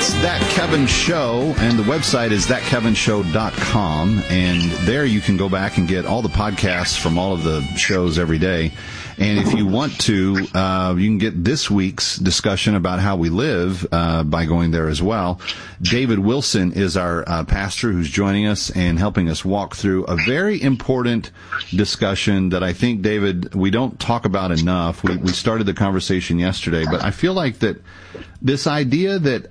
It's That Kevin Show, and the website is thatkevinshow.com, and there you can go back and get all the podcasts from all of the shows every day. And if you want to, you can get this week's discussion about how we live by going there as well. David Wilson is our pastor who's joining us and helping us walk through a very important discussion that I think, David, we don't talk about enough. We started the conversation yesterday, but I feel like that this idea that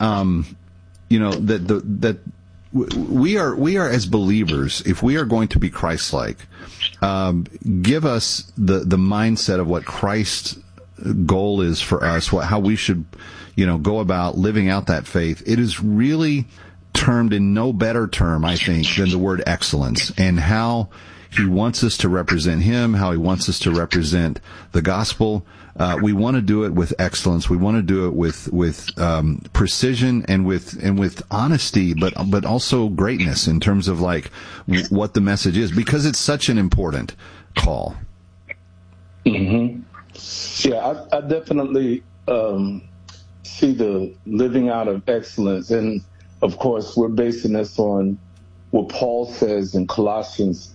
that we are as believers, if we are going to be Christ-like, give us the mindset of what Christ's goal is for us, how we should, go about living out that faith. It is really termed in no better term, I think, than the word excellence, and how he wants us to represent him, how he wants us to represent the gospel. We want to do it with excellence. We want to do it with precision and with honesty, but also greatness in terms of like what the message is, because it's such an important call. Mm-hmm. Yeah, I definitely see the living out of excellence, and of course we're basing this on what Paul says in Colossians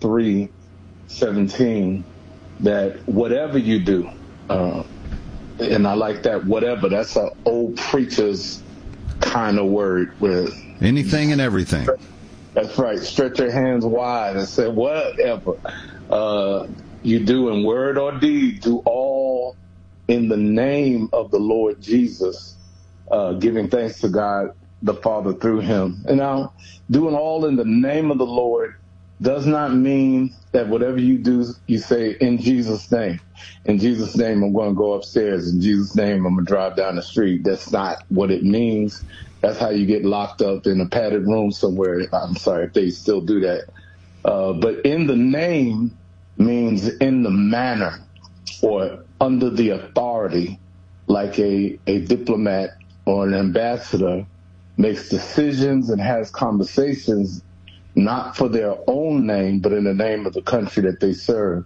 3:17, that whatever you do. And I like that, whatever. That's an old preacher's kind of word. Where anything and everything. That's right. Stretch your hands wide and say, whatever you do in word or deed, do all in the name of the Lord Jesus, giving thanks to God the Father through him. And now, doing all in the name of the Lord does not mean that whatever you do, you say, in Jesus' name. In Jesus' name, I'm going to go upstairs. In Jesus' name, I'm going to drive down the street. That's not what it means. That's how you get locked up in a padded room somewhere. I'm sorry if they still do that. But in the name means in the manner or under the authority, like a diplomat or an ambassador makes decisions and has conversations not for their own name, but in the name of the country that they serve.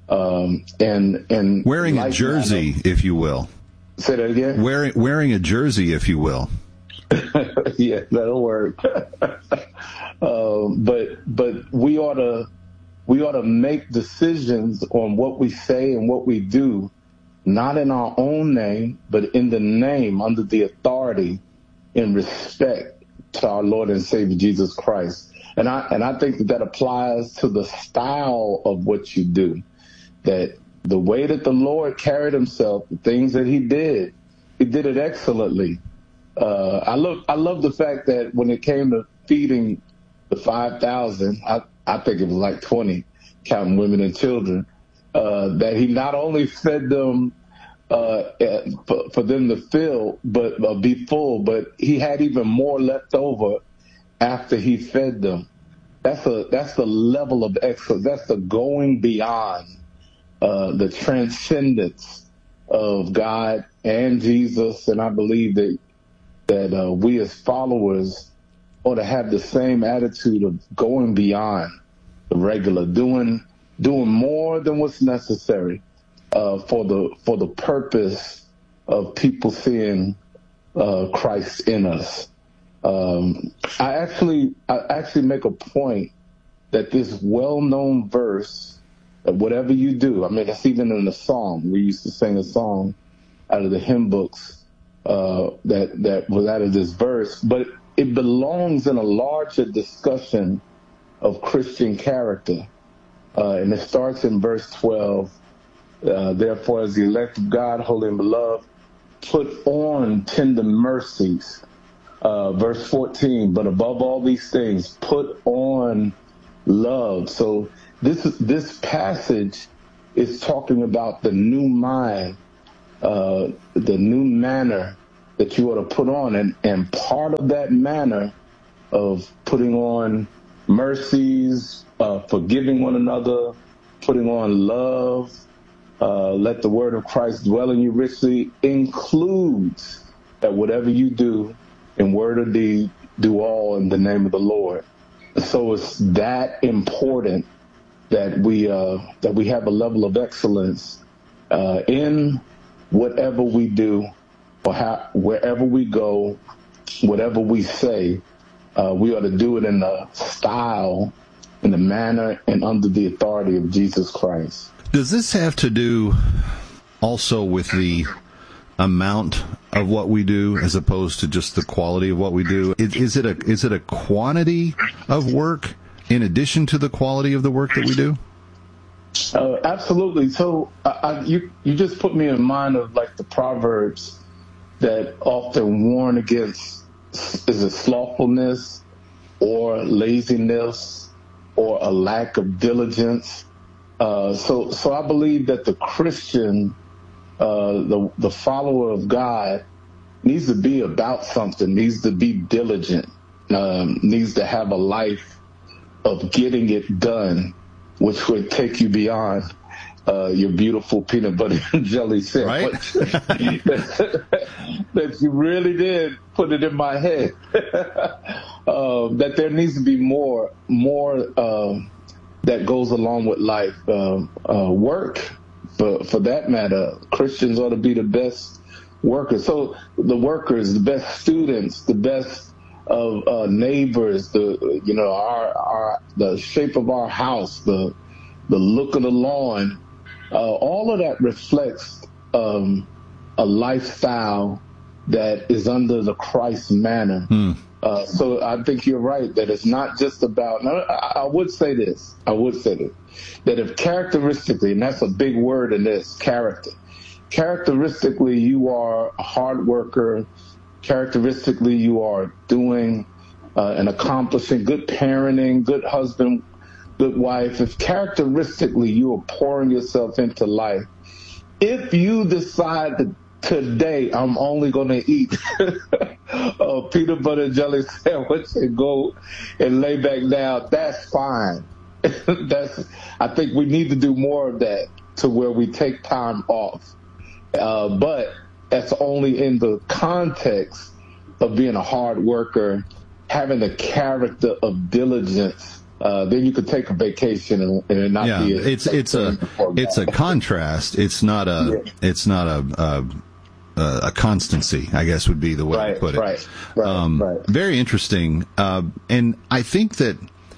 And wearing a jersey, if you will. Say that again? Wearing a jersey, if you will. Yeah, that'll work. But we ought to make decisions on what we say and what we do, not in our own name, but in the name, under the authority, in respect to our Lord and Savior Jesus Christ. And I think that applies to the style of what you do, that the way that the Lord carried himself, the things that he did it excellently. I love the fact that when it came to feeding the 5,000, I think it was like 20, counting women and children, that he not only fed them for them to fill, but be full, but he had even more left over after he fed them. That's the level of excellence. That's the going beyond, the transcendence of God and Jesus. And I believe that we as followers ought to have the same attitude of going beyond the regular, doing more than what's necessary for the purpose of people seeing Christ in us. I actually make a point that this well-known verse, that whatever you do, I mean, it's even in the song. We used to sing a song out of the hymn books that was out of this verse, but it belongs in a larger discussion of Christian character. And it starts in verse 12. Therefore, as the elect of God, holy and beloved, put on tender mercies. Verse 14, but above all these things, put on love. So this passage is talking about the new mind, the new manner that you ought to put on. And part of that manner of putting on mercies, forgiving one another, putting on love, let the word of Christ dwell in you richly, includes that whatever you do, in word or deed, do all in the name of the Lord. So it's that important that we have a level of excellence in whatever we do or wherever we go, whatever we say, we ought to do it in the style, in the manner, and under the authority of Jesus Christ. Does this have to do also with the amount of what we do as opposed to just the quality of what we do? Is it a quantity of work in addition to the quality of the work that we do? Absolutely. So you just put me in mind of like the Proverbs that often warn against, is it slothfulness or laziness or a lack of diligence? So I believe that the Christian, the follower of God, needs to be about something, needs to be diligent, needs to have a life of getting it done, which would take you beyond your beautiful peanut butter and jelly sandwich. Right? That you really did put it in my head. That there needs to be more that goes along with life. Work, for that matter, Christians ought to be the best workers. So the workers, the best students, the best of neighbors, the shape of our house, the look of the lawn, all of that reflects a lifestyle that is under the Christ manner. So I think you're right that it's not just about. Now, I would say this, that if characteristically, and that's a big word in this, characteristically you are a hard worker, characteristically you are doing and accomplishing good parenting, good husband, good wife, if characteristically you are pouring yourself into life, if you decide that today I'm only going to eat a peanut butter and jelly sandwich and go and lay back down, that's fine. I think we need to do more of that to where we take time off. But that's only in the context of being a hard worker, having the character of diligence. Then you could take a vacation and not be. It's a contrast. It's not a constancy, I guess would be the way to put it. Right. Very interesting. And I think that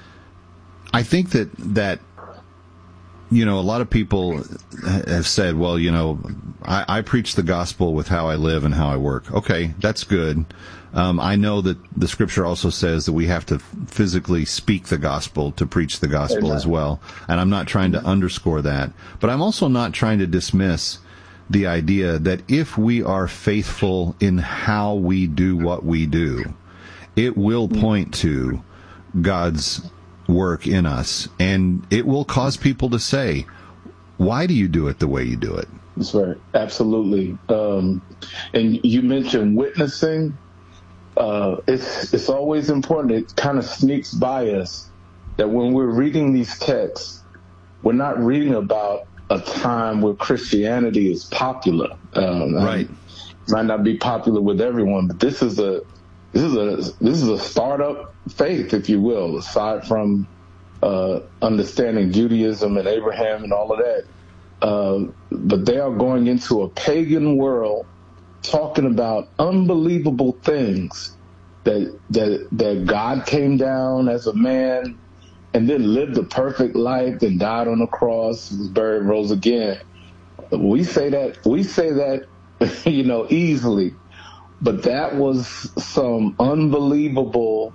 a lot of people have said, well, I preach the gospel with how I live and how I work. Okay, that's good. I know that the scripture also says that we have to physically speak the gospel to preach the gospel as well. And I'm not trying to underscore that. But I'm also not trying to dismiss the idea that if we are faithful in how we do what we do, it will point to God's work in us, and it will cause people to say, why do you do it the way you do it? That's right. Absolutely. And you mentioned witnessing. It's always important. It kind of sneaks by us that when we're reading these texts, we're not reading about a time where Christianity is popular. Right. It might not be popular with everyone, but this is a startup faith, if you will, aside from understanding Judaism and Abraham and all of that. But they are going into a pagan world, talking about unbelievable things, that God came down as a man and then lived a perfect life, then died on the cross, was buried, rose again. We say that easily. But that was some unbelievable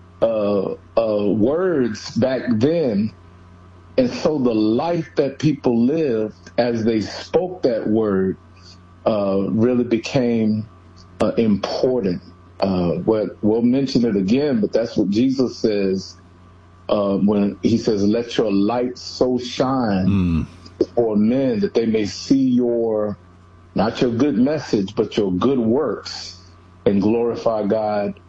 words back then. And so the life that people lived as they spoke that word really became important. We'll mention it again, but that's what Jesus says when he says, let your light so shine before men that they may see not your good message, but your good works, and glorify God